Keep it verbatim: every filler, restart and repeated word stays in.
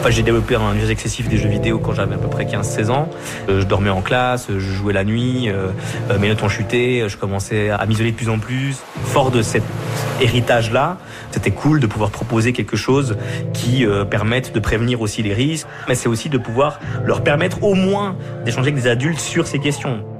Enfin, j'ai développé un usage excessif des jeux vidéo quand j'avais à peu près quinze seize ans. Euh, je dormais en classe, je jouais la nuit, euh, mes notes ont chuté, je commençais à m'isoler de plus en plus. Fort de cet héritage-là, c'était cool de pouvoir proposer quelque chose qui euh, permette de prévenir aussi les risques, mais c'est aussi de pouvoir leur permettre au moins d'échanger avec des adultes sur ces questions.